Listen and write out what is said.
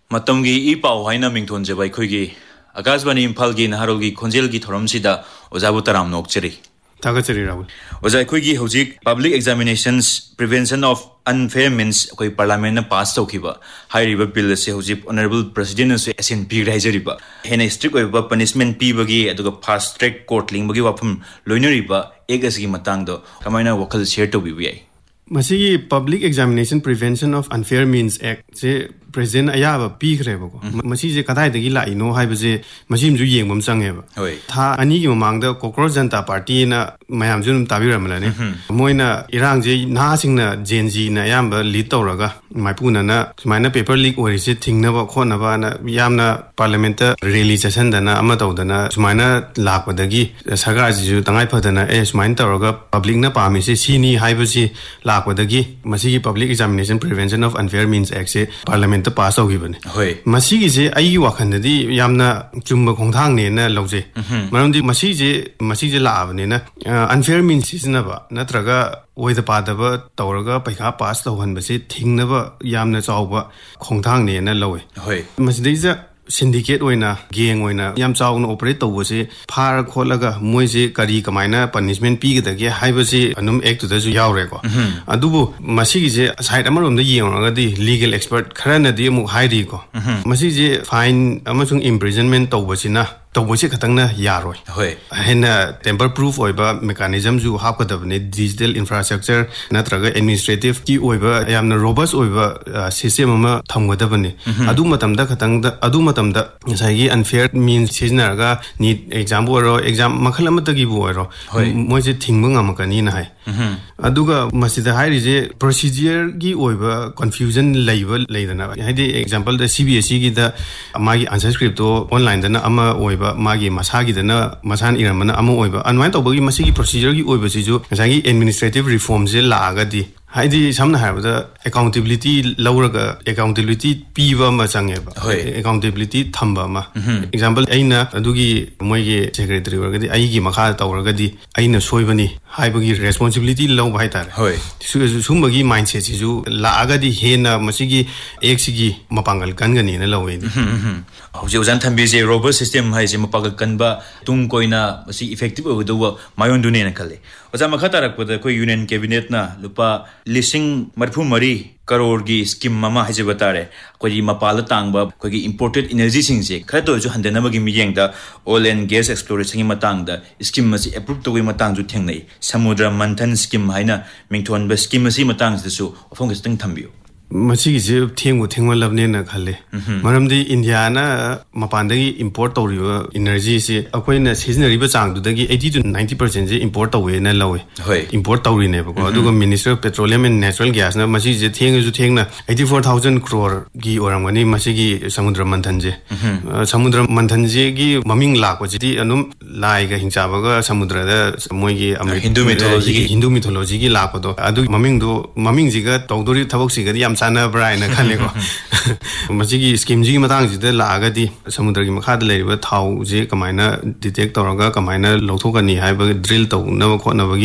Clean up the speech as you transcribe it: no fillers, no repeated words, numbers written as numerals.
मतमगी ई पाव हाइना मिंगथोनजेबा अखोइगी आकाशवाणी इम्फालगी नहारोलगी खोंजेलगी थोरमसिदा ओजाबु तराम नोकचरी तागचरी राहुल ओजा अखोइगी हौजिक public examinations prevention of unfair means अखोइ parliament न पास तौखिबा हाइरिबा bill से हौजिक ऑनरेबल प्रेसिडेंट से एसेन पीर हाइजरिबा हेना strict ओइबा punishment पीबगी अदुगा fast track court लिंगबगी वाफम लोइनरिबा एक असगी मतांगदो कमाइना वखल share तौबिबु याइ मसीगी public examination prevention of unfair means act से president अयाब पीखरेबको मसीजे कदाइदगी लाइनो हाइबजे मसीमजु येंगबम चंगेबा था अनी की ममांग द कोक्रोच जनता पार्टी ना मयामजु नुम ताबिरमलाने मोइना इरांगजे नासिंगना जेनजी ना याम लीड तौरगा माइपुना ना सुमाइना पेपर लीक ओरिसे थिंगनबा खोनबा ना यामना पार्लियामेंट रैली सेशन दना अमा तौदना सुमाइना लापदगी सरकार जिजु तंगाइ फदना सुमाइन तौरगा पब्लिक ना पामिसे सीनी हाइबजे लापदगी मसीगी public examination prevention of unfair means act से पार्लियामेंट पास होगिबने होय मसीगिजे अई वाखनदि यामना चुम्ब खोंथांगने ना लौजे मरमदि मसीजे लाबने ना अनफेयर मीन्स सिजनबा नत्रगा ओइदा पादबा तौरगा पैखा पास तौहनबसे थिंगनबा यामना चावबा खोंथांगने ना लौवे होय मसिदैजा सिंडिकेट ओइना गेंग ओइना याम चावना ऑपरेट तौबसे फार खोलगा मोइजे करी कमाइना पनिशमेंट पीगदगे हाइबसे अनुम एक्ट तुदसु यावरेको अदुबु मसीगिजे साइड अमरोमदा येंगरगदि लीगल एक्सपर्ट खरनदि अमु हाइरिको मसीजे फाइन अमसुंग इम्प्रिजनमेंट तौबसिना तौबसे खतंगना यारोय होय हेना टेम्पर प्रूफ ओइबा मेकानिज्म जु हापकदबने डिजिटल इंफ्रास्ट्रक्चर नत्रगा एडमिनिस्ट्रेटिव की ओइबा यामना रोबस ओइबा सिस्टम अमा थमगदबने अदु मतमदा खतंगदा अदु मतमदा साइगी अनफेयर मीन्स सिजनरगा नीट एग्जाम ओरो एग्जाम मखल अमतगी बोरो मोइसे थिंगबा ngमकनी ना हाय अदुगा मसिदा हाइरिजे प्रोसीजर की ओइबा कंफ्यूजन लेदना हाइदि एग्जांपल द सीबीएसई की द मागी आंसर स्क्रिप्ट तो ऑनलाइन दना अमा ओइबा मागी मसागी दना मसान इरमना अमा ओइबा अनवाइन तौबगी मसिगी प्रोसीजर की ओइबा सिजु ngसागी एडमिनिस्ट्रेटिव रिफॉर्म जे लागदी हाइदि सामना हाइबदा अकाउंटेबिलिटी लौरगा अकाउंटेबिलिटी पीबा मा चंगेबा अकाउंटेबिलिटी थंबा मा एग्जांपल अइना अदुगी मोइगे सेक्रेटरी ओरगदी अइगी मखा तौरगदी अइना सोइबनी हाइबगी रेस्पोंसिबिलिटी लौबा हाइतारे होय सुमबगी माइंडसेट सिजु लागदी हेना मसिगी एक्सिगी मपांगल कनगनी ना लौवेदी हौजे उजान थंबीजे रोबोट सिस्टम हाइजे मपांगल कनबा तुंग कोइना मसि इफेक्टिव ओदुवा मायोंदुने ना खले ओजा मखा तारकपदा कोइ यूनियन कैबिनेट ना लुपा लिसिंग मरफु मरी करोड़ की स्कीम ममा है बतारे कोई मपाल तांग कोई इंपोर्टेड एनर्जी सिंह खर तो जो हंदनबगी मियेंग ऑयल एंड गैस एक्सप्लोरेशन की मतंग स्कीम एप्रूव तौगी मतंग थेंगनई समुद्र मंथन स्कीम है मिंथोन स्कीम मतंग वफम खितंग थम्बियो मसीगिसे थेंगमलबने ना खले मरमदि इंडिया ना मपानदगी इंपोर्ट तौरिबा एनर्जी से अखोइना सिजनरिबा चांगदुदगी 80 to 90% जे इंपोर्ट तौवे ना लवे होय import तौरिने बको अदुगा minister of petroleum and natural gas ना मसीजे थेंगना 84,000 करोड़ की ओरंगनी मसीगी समुद्र मंथन जे की ममिंग लाकोजिति अनुम लाइगा हिंचाबगा समुद्रदा मोइगी हिंदू मिथोलॉजी की लाकोदो अदु ममिंग जिगा तौदोरि थबक सिगदी चाना ब्राइन खानेको मसिगी स्कीम जी मतंग जिदा लागदी समुद्र की मखाद लेरिबा थाउ जे कमाइना डिटेक्ट तौरगा कमाइना लौथोकनी हाइबा ड्रिल तौनबा खोनबगी